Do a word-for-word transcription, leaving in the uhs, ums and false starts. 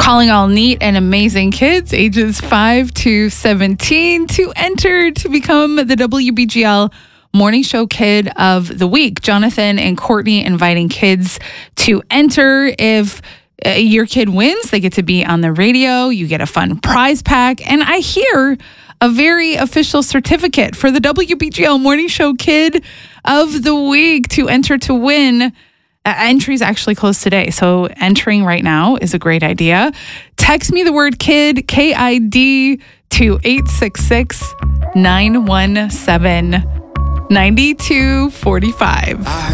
calling all neat and amazing kids ages five to seventeen to enter to become the W B G L Morning Show Kid of the Week. Jonathan and Courtney inviting kids to enter. If uh, your kid wins, they get to be on the radio. You get a fun prize pack. And I hear a very official certificate for the W B G L Morning Show Kid of the Week to enter to win. Uh, entries actually close today, so entering right now is a great idea. Text me the word KID, K I D, to eight six six, nine one seven, nine two four five.